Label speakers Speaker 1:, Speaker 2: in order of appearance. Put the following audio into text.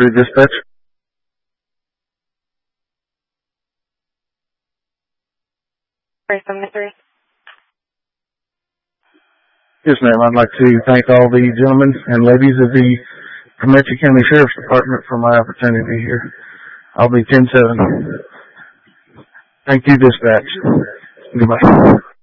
Speaker 1: 3 Dispatch. Yes, ma'am. I'd like to thank all the gentlemen and ladies of the Comanche County Sheriff's Department for my opportunity here. I'll be 10-7. Thank you, Dispatch. Goodbye.